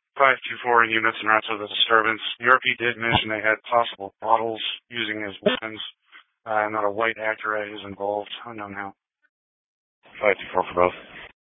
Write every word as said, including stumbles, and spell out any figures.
five two four units in route to the disturbance. The R P did mention they had possible bottles using as weapons, uh, and that a white Acura is involved. Unknown how. five two four for both.